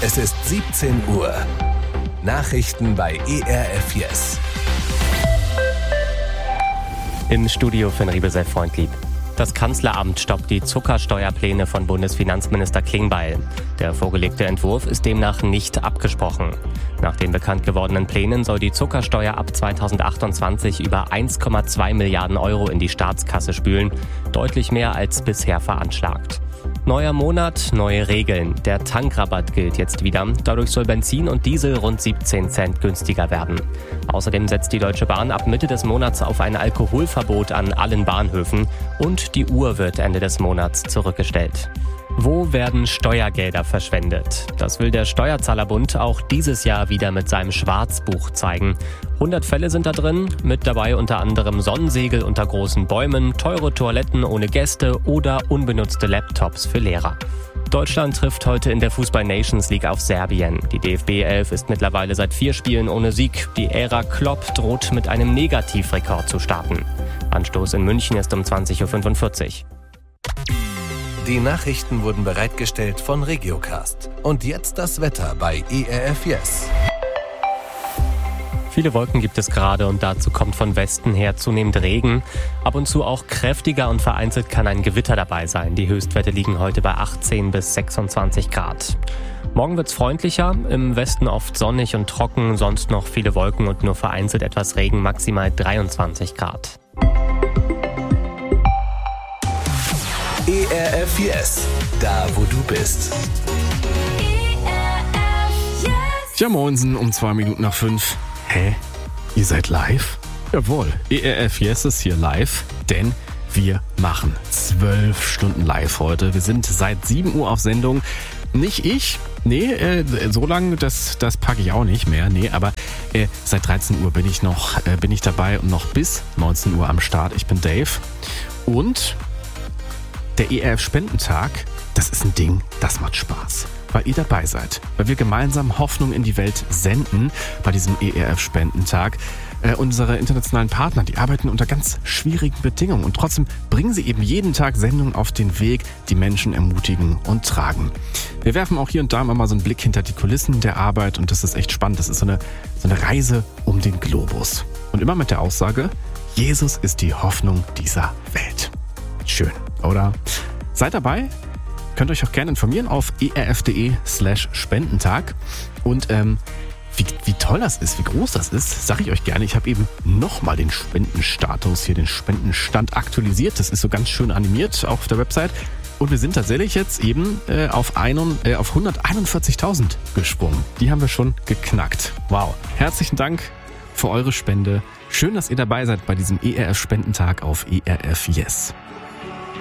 Es ist 17 Uhr. Nachrichten bei ERF Yes. Im Studio Finn Riebel freundlieb. Das Kanzleramt stoppt die Zuckersteuerpläne von Bundesfinanzminister Klingbeil. Der vorgelegte Entwurf ist demnach nicht abgesprochen. Nach den bekannt gewordenen Plänen soll die Zuckersteuer ab 2028 über 1,2 Milliarden Euro in die Staatskasse spülen, deutlich mehr als bisher veranschlagt. Neuer Monat, neue Regeln. Der Tankrabatt gilt jetzt wieder. Dadurch soll Benzin und Diesel rund 17 Cent günstiger werden. Außerdem setzt die Deutsche Bahn ab Mitte des Monats auf ein Alkoholverbot an allen Bahnhöfen und die Uhr wird Ende des Monats zurückgestellt. Wo werden Steuergelder verschwendet? Das will der Steuerzahlerbund auch dieses Jahr wieder mit seinem Schwarzbuch zeigen. 100 Fälle sind da drin, mit dabei unter anderem Sonnensegel unter großen Bäumen, teure Toiletten ohne Gäste oder unbenutzte Laptops für Lehrer. Deutschland trifft heute in der Fußball-Nations League auf Serbien. Die DFB 11 ist mittlerweile seit 4 Spielen ohne Sieg. Die Ära Klopp droht mit einem Negativrekord zu starten. Anstoß in München ist um 20.45 Uhr. Die Nachrichten wurden bereitgestellt von Regiocast. Und jetzt das Wetter bei ERF Yes. Viele Wolken gibt es gerade und dazu kommt von Westen her zunehmend Regen. Ab und zu auch kräftiger und vereinzelt kann ein Gewitter dabei sein. Die Höchstwerte liegen heute bei 18 bis 26 Grad. Morgen wird's freundlicher, im Westen oft sonnig und trocken, sonst noch viele Wolken und nur vereinzelt etwas Regen, maximal 23 Grad. ERF Yes, da wo du bist. Ja, moinsen, um 2 Minuten nach 5. Hä? Ihr seid live? Jawohl, ERF Yes ist hier live, denn wir machen 12 Stunden live heute. Wir sind seit 7 Uhr auf Sendung. Nicht ich, so lange, das packe ich auch nicht mehr, aber seit 13 Uhr bin ich dabei und noch bis 19 Uhr am Start. Ich bin Dave und der ERF-Spendentag, das ist ein Ding, das macht Spaß, weil ihr dabei seid, weil wir gemeinsam Hoffnung in die Welt senden bei diesem ERF-Spendentag. Unsere internationalen Partner, die arbeiten unter ganz schwierigen Bedingungen und trotzdem bringen sie eben jeden Tag Sendungen auf den Weg, die Menschen ermutigen und tragen. Wir werfen auch hier und da immer mal so einen Blick hinter die Kulissen der Arbeit und das ist echt spannend. Das ist so eine Reise um den Globus. Und immer mit der Aussage, Jesus ist die Hoffnung dieser Welt. Schön, oder? Seid dabei, könnt euch auch gerne informieren auf erf.de/Spendentag. Und wie toll das ist, wie groß das ist, sage ich euch gerne. Ich habe eben nochmal den Spendenstatus hier, den Spendenstand aktualisiert. Das ist so ganz schön animiert auf der Website. Und wir sind tatsächlich jetzt eben auf 141.000 gesprungen. Die haben wir schon geknackt. Wow. Herzlichen Dank für eure Spende. Schön, dass ihr dabei seid bei diesem ERF-Spendentag auf ERF Yes.